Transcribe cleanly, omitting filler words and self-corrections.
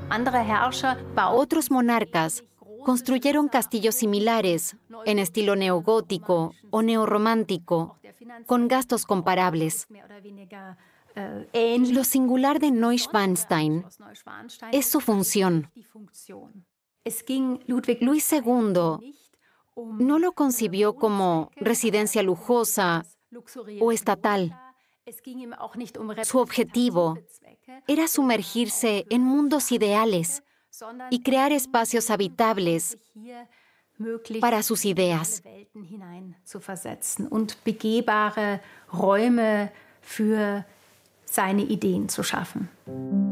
Otros monarcas construyeron castillos similares, en estilo neogótico o neorromántico, con gastos comparables. Lo singular de Neuschwanstein es su función. Luis II no lo concibió como residencia lujosa o estatal. Su objetivo era sumergirse en mundos ideales y crear espacios habitables para sus ideas. Und begehbare Räume für seine Ideen zu schaffen.